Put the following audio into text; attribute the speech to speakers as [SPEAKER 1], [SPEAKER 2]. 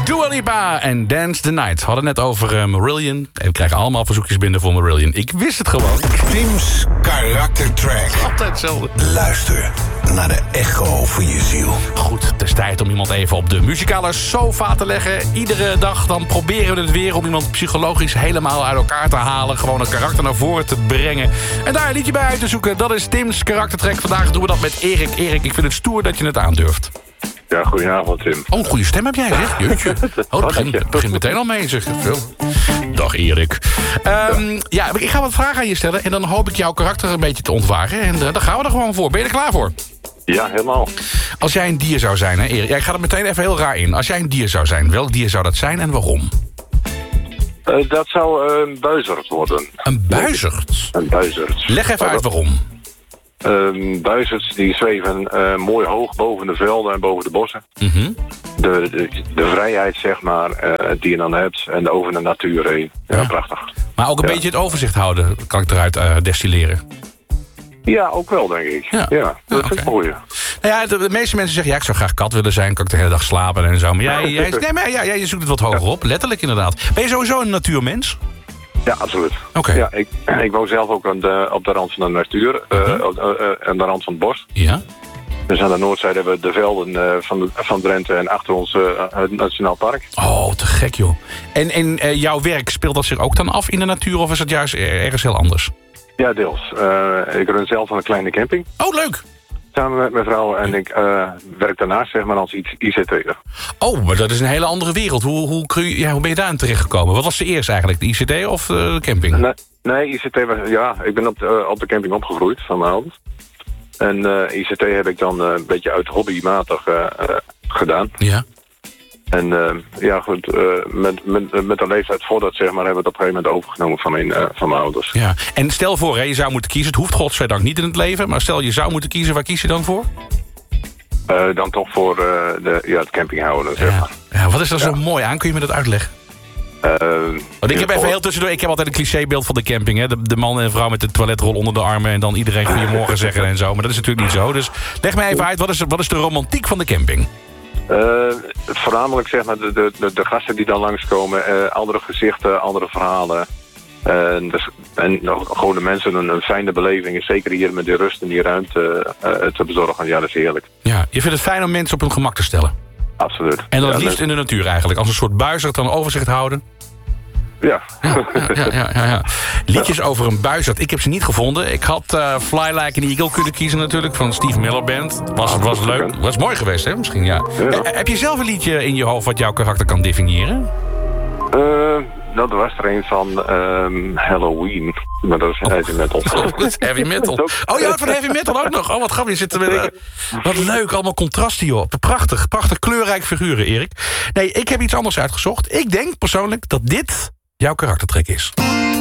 [SPEAKER 1] Dua Lipa en Dance the Night. We hadden net over Marillion. En we krijgen allemaal verzoekjes binnen voor Marillion. Ik wist het gewoon.
[SPEAKER 2] Tim's karaktertrack.
[SPEAKER 1] Altijd hetzelfde.
[SPEAKER 2] Luister naar de echo van je ziel.
[SPEAKER 1] Goed, het is tijd om iemand even op de muzikale sofa te leggen. Iedere dag dan proberen we het weer om iemand psychologisch helemaal uit elkaar te halen. Gewoon een karakter naar voren te brengen. En daar een liedje bij uit te zoeken. Dat is Tim's karaktertrack. Vandaag doen we dat met Erik. Erik, ik vind het stoer dat je het aandurft.
[SPEAKER 3] Ja, goedenavond, Tim.
[SPEAKER 1] Oh, een goede stem heb jij, zeg. Jeetje. Oh, het begint meteen al mee, zeg. Dag, Erik. Ja, ik ga wat vragen aan je stellen. En dan hoop ik jouw karakter een beetje te ontwaren. En dan gaan we er gewoon voor. Ben je er klaar voor?
[SPEAKER 3] Ja, helemaal.
[SPEAKER 1] Als jij een dier zou zijn, hè, Erik. Ja, ik ga er meteen even heel raar in. Als jij een dier zou zijn, welk dier zou dat zijn en waarom?
[SPEAKER 3] Dat zou een buizerd worden.
[SPEAKER 1] Een buizerd?
[SPEAKER 3] Een buizerd.
[SPEAKER 1] Leg even uit waarom.
[SPEAKER 3] Buizerds die zweven mooi hoog boven de velden en boven de bossen.
[SPEAKER 1] Mm-hmm.
[SPEAKER 3] De vrijheid, zeg maar, die je dan hebt. En over de natuur heen. Ja, prachtig.
[SPEAKER 1] Maar ook een beetje het overzicht houden, kan ik eruit destilleren.
[SPEAKER 3] Ja, ook wel, denk ik. Ja, dat vind ik mooi.
[SPEAKER 1] Nou ja, de meeste mensen zeggen, ja, ik zou graag kat willen zijn. Kan ik de hele dag slapen en zo. Maar je zoekt het wat hoger op. Letterlijk, inderdaad. Ben je sowieso een natuurmens?
[SPEAKER 3] Ja, absoluut.
[SPEAKER 1] Oké.
[SPEAKER 3] Ja, ik woon zelf ook op de rand van de natuur. Aan de rand van het bos.
[SPEAKER 1] Ja.
[SPEAKER 3] Dus aan de noordzijde hebben we de velden van Drenthe en achter ons het Nationaal Park.
[SPEAKER 1] Oh, te gek, joh. En jouw werk, speelt dat zich ook dan af in de natuur of is het juist ergens heel anders?
[SPEAKER 3] Ja, deels. Ik run zelf een kleine camping.
[SPEAKER 1] Oh, leuk.
[SPEAKER 3] Samen met mijn vrouw en ik werk daarnaast, zeg maar, als ICT'er.
[SPEAKER 1] Oh, maar dat is een hele andere wereld. Hoe ben je daar aan terechtgekomen? Wat was de eerste eigenlijk, de ICT of de camping?
[SPEAKER 3] Nee, ICT was... Ja, ik ben op de camping opgegroeid van mijn ouders. En ICT heb ik dan een beetje uit hobbymatig gedaan.
[SPEAKER 1] Ja.
[SPEAKER 3] En ja, goed, met de leeftijd voordat, zeg maar, hebben we het op een gegeven moment overgenomen van mijn ouders.
[SPEAKER 1] Ja. En stel voor, je zou moeten kiezen. Het hoeft godzijdank niet in het leven. Maar stel je zou moeten kiezen, waar kies je dan voor?
[SPEAKER 3] Dan toch voor het campinghouden, zeg maar.
[SPEAKER 1] Ja, wat is er zo mooi aan? Kun je me dat uitleggen? Want ik heb even heel tussendoor. Ik heb altijd een clichébeeld van de camping. Hè? De man en vrouw met de toiletrol onder de armen. En dan iedereen goeiemorgen zeggen en zo. Maar dat is natuurlijk niet zo. Dus leg mij even uit, wat is de romantiek van de camping?
[SPEAKER 3] Voornamelijk, zeg maar, de gasten die dan langskomen. Andere gezichten, andere verhalen. En gewoon de mensen een fijne beleving. En zeker hier met die rust en die ruimte te bezorgen. Ja, dat is heerlijk. Ja, je vindt het fijn om mensen op hun gemak te stellen? Absoluut. En dan het liefst in de natuur eigenlijk. Als een soort buizerd dan overzicht houden? Ja. Ja. Liedjes over een buizerd. Ik heb ze niet gevonden. Ik had Fly Like an Eagle kunnen kiezen natuurlijk. Van Steve Miller Band. Was leuk. Was mooi geweest, hè? Misschien, ja. Heb je zelf een liedje in je hoofd wat jouw karakter kan definiëren? Dat was er een van Halloween. Maar dat is heavy metal.
[SPEAKER 1] Dat is heavy metal. Oh, je houdt van heavy metal ook nog. Oh, wat grappig. Wat leuk. Allemaal contrasten, joh. Prachtig kleurrijk figuren, Erik. Nee, ik heb iets anders uitgezocht. Ik denk persoonlijk dat dit jouw karaktertrek is.